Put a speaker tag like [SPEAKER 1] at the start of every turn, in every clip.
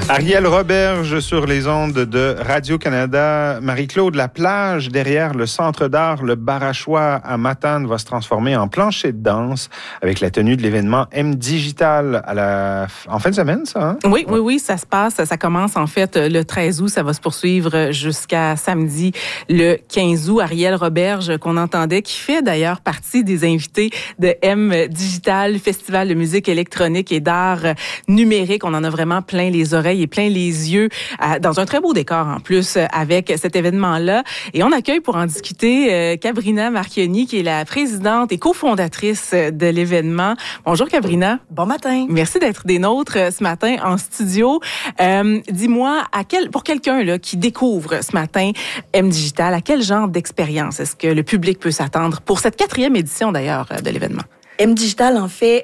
[SPEAKER 1] Ariel Roberge sur les ondes de Radio-Canada. Marie-Claude, la plage derrière le centre d'art, le Barachois à Matane, va se transformer en plancher de danse avec la tenue de l'événement M-Digital en fin de semaine, ça? Hein?
[SPEAKER 2] Oui, ça se passe. Ça commence en fait le 13 août. Ça va se poursuivre jusqu'à samedi le 15 août. Ariel Roberge, qu'on entendait, qui fait d'ailleurs partie des invités de M-Digital, Festival de musique électronique et d'art numérique. On en a vraiment plein les oreilles et plein les yeux, dans un très beau décor en plus, avec cet événement-là. Et on accueille pour en discuter Cabrina Marchionni, qui est la présidente et cofondatrice de l'événement. Bonjour Cabrina.
[SPEAKER 3] Bon matin.
[SPEAKER 2] Merci d'être des nôtres ce matin en studio. Dis-moi, pour quelqu'un là qui découvre ce matin M-Digital, à quel genre d'expérience est-ce que le public peut s'attendre pour cette 4e édition d'ailleurs de l'événement?
[SPEAKER 3] M-Digital, en fait,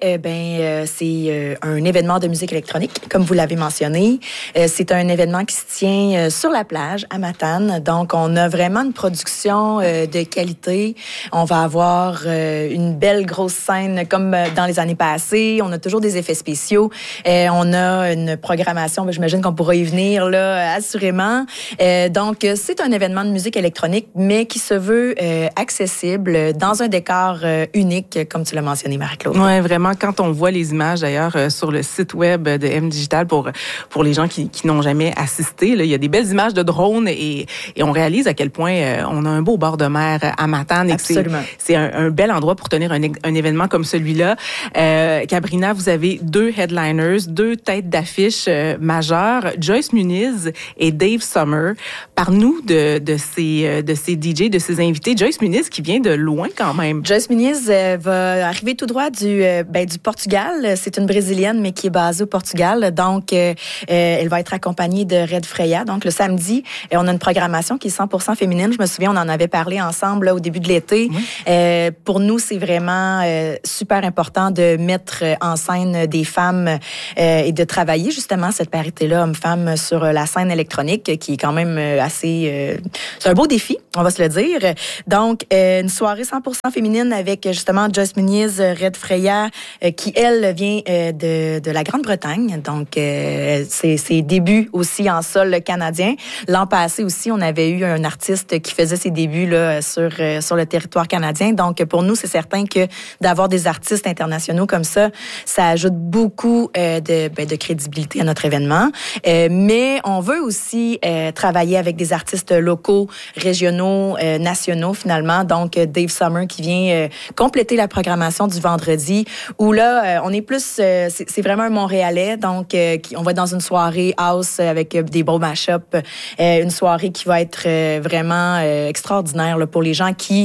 [SPEAKER 3] c'est un événement de musique électronique, comme vous l'avez mentionné. C'est un événement qui se tient sur la plage à Matane. Donc, on a vraiment une production de qualité. On va avoir une belle grosse scène comme dans les années passées. On a toujours des effets spéciaux. On a une programmation, j'imagine qu'on pourra y venir là, assurément. Donc, c'est un événement de musique électronique, mais qui se veut accessible dans un décor unique, comme tu l'as mentionné. Marie-Claude.
[SPEAKER 2] Oui, vraiment, quand on voit les images, d'ailleurs, sur le site web de M-Digital, pour les gens qui n'ont jamais assisté, là, il y a des belles images de drones et on réalise à quel point on a un beau bord de mer à Matane. Et
[SPEAKER 3] absolument.
[SPEAKER 2] C'est un bel endroit pour tenir un événement comme celui-là. Cabrina, vous avez 2 headliners, 2 têtes d'affiche majeures, Joyce Muniz et Dave Summer. Parle-nous de ces DJ, de ces invités. Joyce Muniz qui vient de loin quand même.
[SPEAKER 3] Joyce Muniz va arriver tout droit du Portugal. C'est une Brésilienne, mais qui est basée au Portugal. Donc, elle va être accompagnée de Red Freya. Donc, le samedi, on a une programmation qui est 100% féminine. Je me souviens, on en avait parlé ensemble là, au début de l'été. Oui. Pour nous, c'est vraiment super important de mettre en scène des femmes et de travailler justement cette parité-là, homme-femme, sur la scène électronique, qui est quand même assez... c'est un beau défi, on va se le dire. Donc, une soirée 100% féminine avec justement Joyce Muniz, Red Freya, qui, elle, vient de la Grande-Bretagne. Donc, c'est ses débuts aussi en sol canadien. L'an passé aussi, on avait eu un artiste qui faisait ses débuts là, sur le territoire canadien. Donc, pour nous, c'est certain que d'avoir des artistes internationaux comme ça ajoute beaucoup de crédibilité à notre événement. Mais on veut aussi travailler avec des artistes locaux, régionaux, nationaux, finalement. Donc, Dave Summer qui vient compléter la programmation du vendredi, où là, on est plus... c'est vraiment un Montréalais, donc on va être dans une soirée house avec des beaux mash-ups, une soirée qui va être vraiment extraordinaire là, pour les gens qui...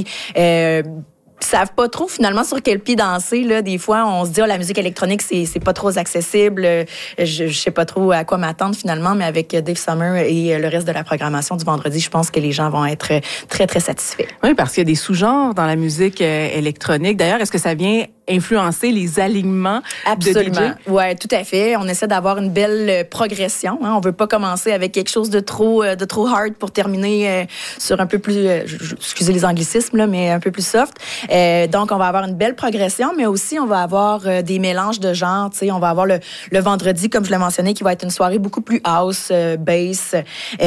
[SPEAKER 3] savent pas trop finalement sur quel pied danser là. Des fois on se dit la musique électronique c'est pas trop accessible, je sais pas trop à quoi m'attendre finalement, mais avec Dave Summer et le reste de la programmation du vendredi, je pense que les gens vont être très très satisfaits.
[SPEAKER 2] Oui, parce qu'il y a des sous-genres dans la musique électronique. D'ailleurs, est-ce que ça vient influencer les alignements
[SPEAKER 3] absolument
[SPEAKER 2] de DJ?
[SPEAKER 3] Ouais, tout à fait. On essaie d'avoir une belle progression, hein. On veut pas commencer avec quelque chose de trop hard pour terminer sur un peu plus excusez les anglicismes là, mais un peu plus soft. Donc on va avoir une belle progression, mais aussi on va avoir des mélanges de genres, tu sais, on va avoir le vendredi, comme je l'ai mentionné, qui va être une soirée beaucoup plus house, bass,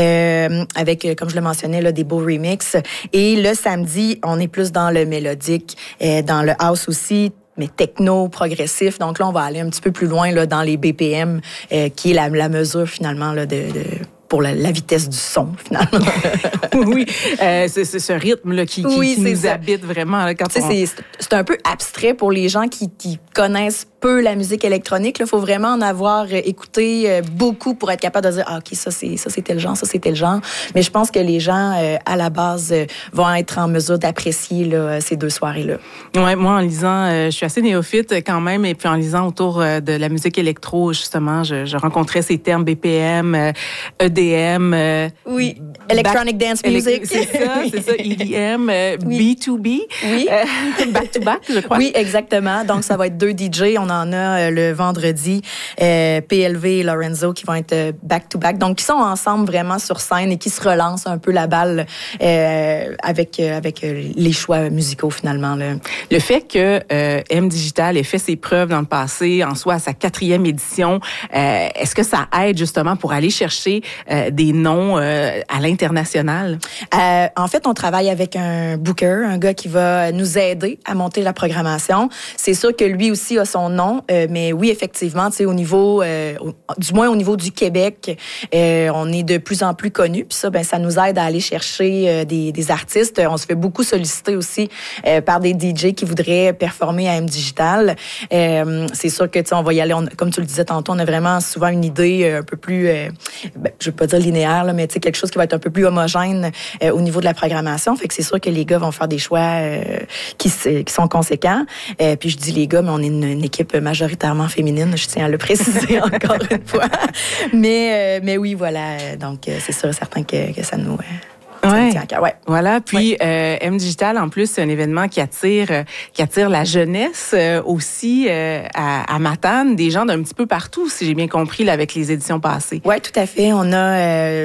[SPEAKER 3] avec comme je l'ai mentionné là, des beaux remixes, et le samedi, on est plus dans le mélodique, dans le house aussi, mais techno, progressif. Donc là, on va aller un petit peu plus loin là, dans les BPM, qui est la mesure finalement là, pour la vitesse du son, finalement.
[SPEAKER 2] Oui, c'est ce rythme-là qui nous habite vraiment. Là,
[SPEAKER 3] c'est un peu abstrait pour les gens qui connaissent peu la musique électronique. Il faut vraiment en avoir écouté beaucoup pour être capable de dire « Ah, OK, ça, c'est tel genre, ça, c'est tel genre. » Mais je pense que les gens, à la base, vont être en mesure d'apprécier là, ces 2 soirées-là.
[SPEAKER 2] Oui, moi, en lisant, je suis assez néophyte quand même, et puis en lisant autour de la musique électro, justement, je rencontrais ces termes BPM, EDM, EDM.
[SPEAKER 3] Oui, Electronic Dance Music.
[SPEAKER 2] C'est ça, EDM,
[SPEAKER 3] oui.
[SPEAKER 2] B2B.
[SPEAKER 3] Oui.
[SPEAKER 2] Back-to-back, je crois.
[SPEAKER 3] Oui, exactement. Donc, ça va être 2 DJ. On en a le vendredi, PLV et Lorenzo qui vont être back-to-back. Donc, qui sont ensemble vraiment sur scène et qui se relancent un peu la balle avec les choix musicaux, finalement. Là.
[SPEAKER 2] Le fait que M Digital ait fait ses preuves dans le passé, en soit à sa 4e édition, est-ce que ça aide justement pour aller chercher des noms à l'international?
[SPEAKER 3] En fait, on travaille avec un booker, un gars qui va nous aider à monter la programmation. C'est sûr que lui aussi a son nom, mais oui, effectivement, tu sais, au niveau, du moins au niveau du Québec, on est de plus en plus connus. Puis ça, ben, ça nous aide à aller chercher des artistes. On se fait beaucoup solliciter aussi par des DJ qui voudraient performer à M Digital. C'est sûr que, tu sais, on va y aller. Comme tu le disais tantôt, on a vraiment souvent une idée un peu plus, je veux pas dire linéaire, là, mais tu sais, quelque chose qui va être un peu plus homogène au niveau de la programmation. Fait que c'est sûr que les gars vont faire des choix qui sont conséquents. Puis je dis les gars, mais on est une équipe majoritairement féminine, je tiens à le préciser encore une fois. Mais oui, voilà. Donc, c'est sûr et certain que ça nous...
[SPEAKER 2] Ouais.
[SPEAKER 3] Ouais.
[SPEAKER 2] Voilà. Puis M Digital, en plus, c'est un événement qui attire la jeunesse aussi à Matane, des gens d'un petit peu partout, si j'ai bien compris, là, avec les éditions passées.
[SPEAKER 3] Ouais, tout à fait. On a,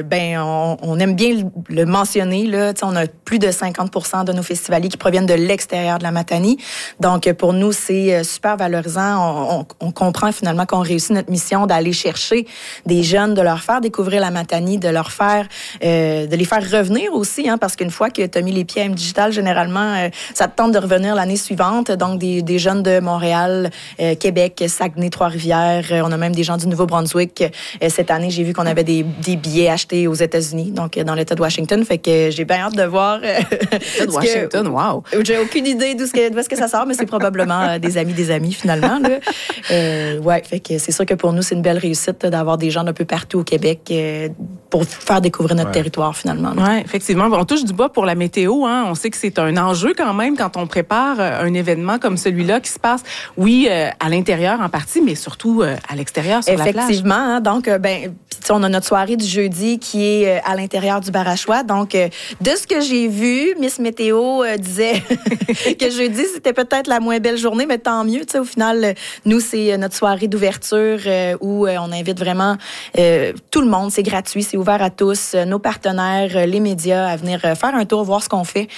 [SPEAKER 3] on aime bien le mentionner là. Tu sais, on a plus de 50% de nos festivaliers qui proviennent de l'extérieur de la Matanie. Donc, pour nous, c'est super valorisant. On comprend finalement qu'on réussit notre mission d'aller chercher des jeunes, de leur faire découvrir la Matanie, de leur faire, de les faire revenir aussi, hein, parce qu'une fois que tu as mis les pieds à M Digital, généralement, ça te tente de revenir l'année suivante. Donc, des jeunes de Montréal, Québec, Saguenay, Trois-Rivières. On a même des gens du Nouveau-Brunswick. Cette année, j'ai vu qu'on avait des billets achetés aux États-Unis, donc dans l'État de Washington. Fait que j'ai bien hâte de voir.
[SPEAKER 2] L'État de Washington, wow!
[SPEAKER 3] J'ai aucune idée d'où est-ce que ça sort, mais c'est probablement des amis, finalement. Là. Ouais, fait que c'est sûr que pour nous, c'est une belle réussite d'avoir des gens d'un peu partout au Québec pour faire découvrir notre territoire, finalement.
[SPEAKER 2] Oui, effectivement. On touche du bois pour la météo. Hein. On sait que c'est un enjeu quand même quand on prépare un événement comme celui-là qui se passe, oui, à l'intérieur en partie, mais surtout à l'extérieur, sur la plage.
[SPEAKER 3] Effectivement. Hein, donc, on a notre soirée du jeudi qui est à l'intérieur du Barachois. Donc, de ce que j'ai vu, Miss Météo disait que jeudi, c'était peut-être la moins belle journée, mais tant mieux. Au final, nous, c'est notre soirée d'ouverture où on invite vraiment tout le monde. C'est gratuit, c'est ouvert à tous, nos partenaires, les médias, à venir faire un tour, voir ce qu'on fait.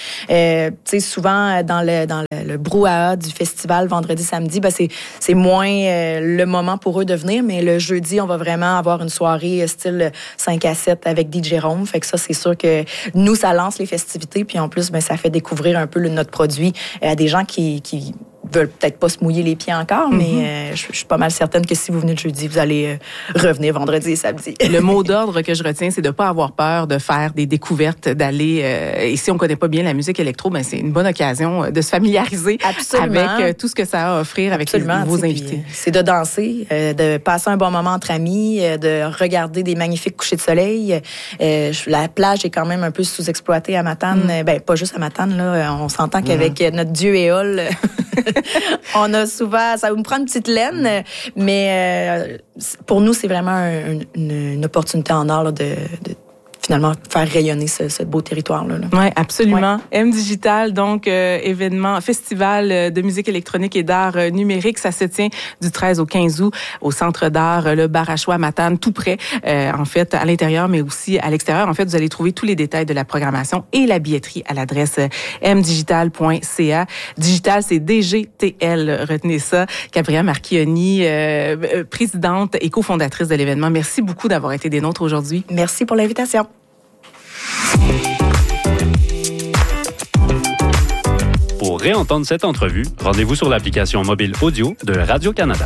[SPEAKER 3] Souvent, dans le brouhaha du festival vendredi, samedi, c'est moins le moment pour eux de venir, mais le jeudi, on va vraiment avoir une soirée style 5 à 7 avec DJ Rome. Fait que ça, c'est sûr que nous, ça lance les festivités, puis en plus, ça fait découvrir un peu notre produit à des gens qui veulent peut-être pas se mouiller les pieds encore, mais je suis pas mal certaine que si vous venez le jeudi, vous allez revenir vendredi et samedi. Le
[SPEAKER 2] mot d'ordre que je retiens, c'est de pas avoir peur de faire des découvertes, d'aller... et si on connaît pas bien la musique électro, c'est une bonne occasion de se familiariser avec tout ce que ça a à offrir avec les nouveaux invités.
[SPEAKER 3] C'est de danser, de passer un bon moment entre amis, de regarder des magnifiques couchers de soleil. La plage est quand même un peu sous-exploitée à Matane. Pas juste à Matane, là. On s'entend qu'avec notre dieu Éole... on a souvent, ça me prend une petite laine, mais pour nous, c'est vraiment une opportunité en or là, de finalement faire rayonner ce beau territoire-là.
[SPEAKER 2] Oui, absolument. Ouais. M Digital, donc, événement, festival de musique électronique et d'art numérique. Ça se tient du 13 au 15 août au Centre d'art Le Barachois à Matane, tout près, en fait, à l'intérieur, mais aussi à l'extérieur. En fait, vous allez trouver tous les détails de la programmation et la billetterie à l'adresse mdigital.ca. Digital, c'est DGTL, retenez ça. Gabrielle Marchionni, présidente et cofondatrice de l'événement. Merci beaucoup d'avoir été des nôtres aujourd'hui.
[SPEAKER 3] Merci pour l'invitation.
[SPEAKER 4] Pour réentendre cette entrevue, rendez-vous sur l'application mobile audio de Radio-Canada.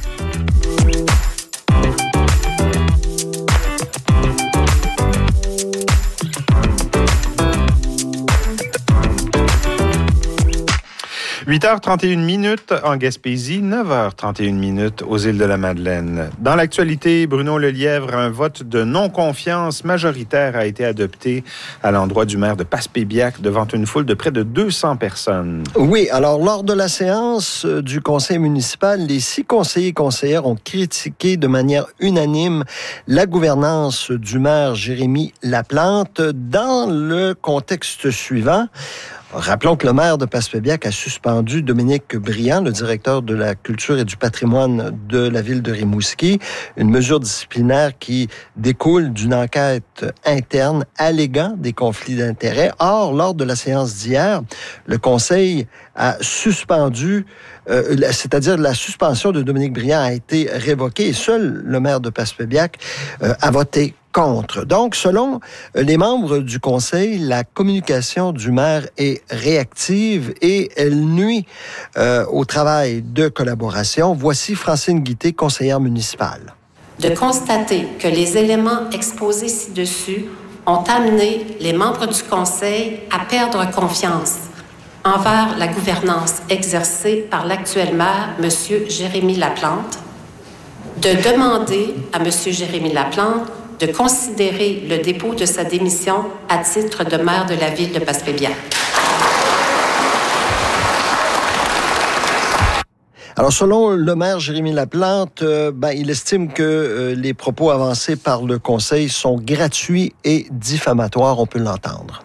[SPEAKER 1] 8h31 en Gaspésie, 9h31 aux îles de la Madeleine. Dans l'actualité, Bruno Lelièvre, un vote de non-confiance majoritaire a été adopté à l'endroit du maire de Passepébiac devant une foule de près de 200 personnes.
[SPEAKER 5] Oui, alors lors de la séance du conseil municipal, les 6 conseillers et conseillères ont critiqué de manière unanime la gouvernance du maire Jérémy Laplante dans le contexte suivant. Rappelons que le maire de Passepébiac a suspendu Dominique Briand, le directeur de la culture et du patrimoine de la ville de Rimouski, une mesure disciplinaire qui découle d'une enquête interne alléguant des conflits d'intérêts. Or, lors de la séance d'hier, le conseil a suspendu, c'est-à-dire la suspension de Dominique Briand a été révoquée et seul le maire de Passepébiac a voté contre. Donc, selon les membres du conseil, la communication du maire est réactive et elle nuit au travail de collaboration. Voici Francine Guité, conseillère municipale.
[SPEAKER 6] De constater que les éléments exposés ci-dessus ont amené les membres du conseil à perdre confiance envers la gouvernance exercée par l'actuel maire, M. Jérémy Laplante, de demander à M. Jérémy Laplante de considérer le dépôt de sa démission à titre de maire de la ville de Passepébiac.
[SPEAKER 5] Alors, selon le maire Jérémy Laplante, il estime que les propos avancés par le conseil sont gratuits et diffamatoires. On peut l'entendre.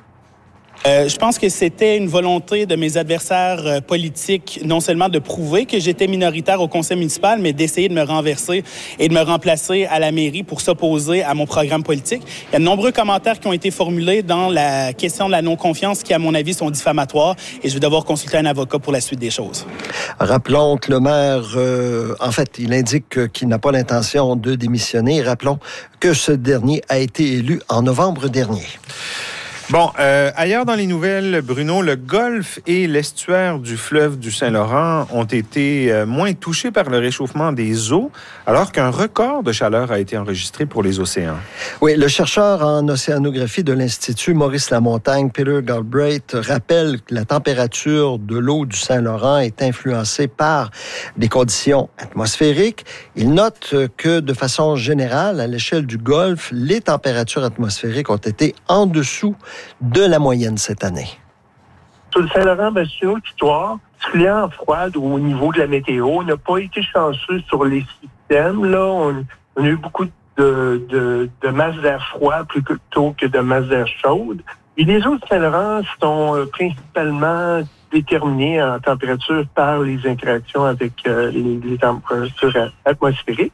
[SPEAKER 7] Je pense que c'était une volonté de mes adversaires politiques, non seulement de prouver que j'étais minoritaire au conseil municipal, mais d'essayer de me renverser et de me remplacer à la mairie pour s'opposer à mon programme politique. Il y a de nombreux commentaires qui ont été formulés dans la question de la non-confiance qui, à mon avis, sont diffamatoires et je vais devoir consulter un avocat pour la suite des choses. Rappelons que le maire,
[SPEAKER 5] il indique qu'il n'a pas l'intention de démissionner. Rappelons que ce dernier a été élu en novembre dernier.
[SPEAKER 1] Bon, ailleurs dans les nouvelles, Bruno, le golfe et l'estuaire du fleuve du Saint-Laurent ont été moins touchés par le réchauffement des eaux, alors qu'un record de chaleur a été enregistré pour les océans.
[SPEAKER 5] Oui, le chercheur en océanographie de l'Institut Maurice Lamontagne, Peter Galbraith, rappelle que la température de l'eau du Saint-Laurent est influencée par des conditions atmosphériques. Il note que, de façon générale, à l'échelle du golfe, les températures atmosphériques ont été en dessous de la moyenne cette année.
[SPEAKER 8] Sur le Saint-Laurent, sur notre histoire, particulièrement froide au niveau de la météo, on n'a pas été chanceux sur les systèmes. Là, on a eu beaucoup de masse d'air froid plutôt que de masse d'air chaude. Et les eaux du Saint-Laurent sont principalement déterminées en température par les interactions avec les températures atmosphériques.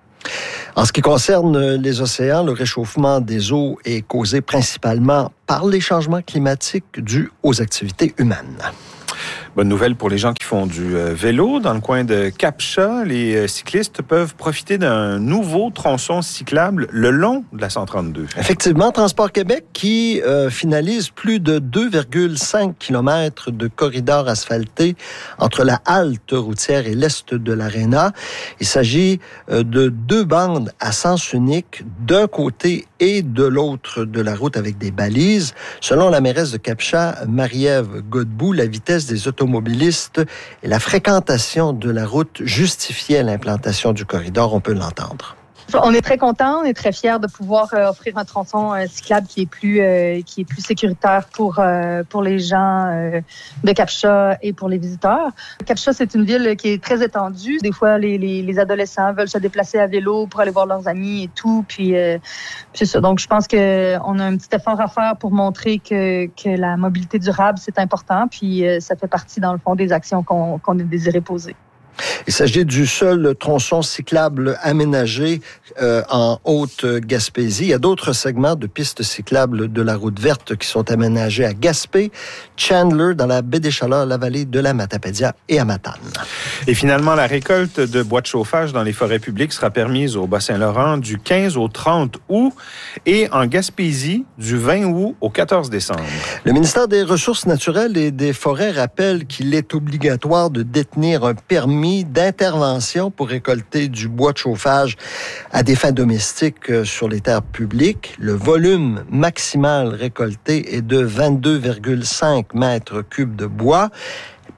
[SPEAKER 5] En ce qui concerne les océans, le réchauffement des eaux est causé principalement par les changements climatiques dus aux activités humaines.
[SPEAKER 1] Bonne nouvelle pour les gens qui font du vélo. Dans le coin de Cap-Chat, les cyclistes peuvent profiter d'un nouveau tronçon cyclable le long de la 132.
[SPEAKER 5] Effectivement, Transport Québec qui finalise plus de 2,5 km de corridor asphalté entre la halte routière et l'est de l'Aréna. Il s'agit de 2 bandes à sens unique d'un côté et de l'autre de la route avec des balises. Selon la mairesse de Cap-Chat, Marie-Ève Godbout, la vitesse des automobilistes et la fréquentation de la route justifiaient l'implantation du corridor. On peut l'entendre.
[SPEAKER 9] On est très contents, on est très fiers de pouvoir offrir un tronçon cyclable qui est plus sécuritaire pour les gens de Cap-Chat et pour les visiteurs. Cap-Chat, c'est une ville qui est très étendue. Des fois, les adolescents veulent se déplacer à vélo pour aller voir leurs amis et tout. Puis c'est ça. Donc, je pense qu'on a un petit effort à faire pour montrer que la mobilité durable, c'est important. Puis ça fait partie, dans le fond, des actions qu'on a désiré poser.
[SPEAKER 5] Il s'agit du seul tronçon cyclable aménagé en Haute-Gaspésie. Il y a d'autres segments de pistes cyclables de la route verte qui sont aménagés à Gaspé, Chandler, dans la baie des Chaleurs, la vallée de la Matapédia et à Matane.
[SPEAKER 1] Et finalement, la récolte de bois de chauffage dans les forêts publiques sera permise au Bas-Saint-Laurent du 15 au 30 août et en Gaspésie du 20 août au 14 décembre.
[SPEAKER 5] Le ministère des Ressources naturelles et des Forêts rappelle qu'il est obligatoire de détenir un permis d'intervention pour récolter du bois de chauffage à des fins domestiques sur les terres publiques. Le volume maximal récolté est de 22,5 mètres cubes de bois.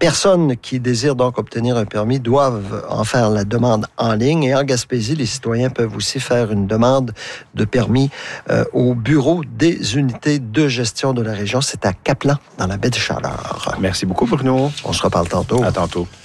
[SPEAKER 5] personnes qui désirent donc obtenir un permis doivent en faire la demande en ligne. Et en Gaspésie, les citoyens peuvent aussi faire une demande de permis au bureau des unités de gestion de la région. C'est à Caplan, dans la baie de Chaleur.
[SPEAKER 1] Merci beaucoup, Bruno.
[SPEAKER 5] On se reparle tantôt.
[SPEAKER 1] À tantôt.